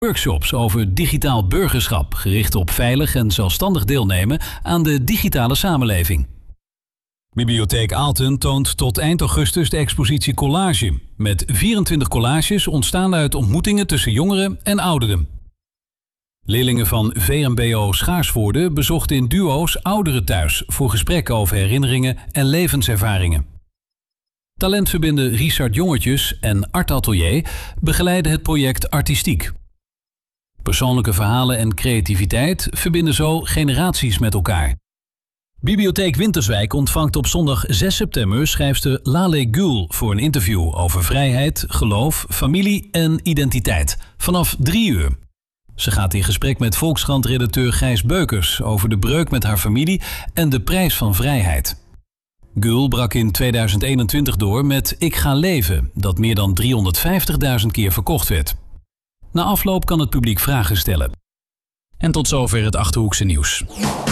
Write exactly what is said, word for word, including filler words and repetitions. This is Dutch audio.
Workshops over digitaal burgerschap, gericht op veilig en zelfstandig deelnemen aan de digitale samenleving. Bibliotheek Aalten toont tot eind augustus de expositie Collage, met vierentwintig collages ontstaan uit ontmoetingen tussen jongeren en ouderen. Leerlingen van V M B O Schaarsvoorde bezochten in duo's ouderenthuis voor gesprekken over herinneringen en levenservaringen. Talentverbinder Richard Jongertjes en Art Atelier begeleiden het project Artistiek. Persoonlijke verhalen en creativiteit verbinden zo generaties met elkaar. Bibliotheek Winterswijk ontvangt op zondag zes september schrijfster Lale Gül voor een interview over vrijheid, geloof, familie en identiteit. Vanaf drie uur. Ze gaat in gesprek met Volkskrant-redacteur Gijs Beukers over de breuk met haar familie en de prijs van vrijheid. Gül brak in tweeduizend eenentwintig door met Ik ga leven, dat meer dan driehonderdvijftigduizend keer verkocht werd. Na afloop kan het publiek vragen stellen. En tot zover het Achterhoekse nieuws.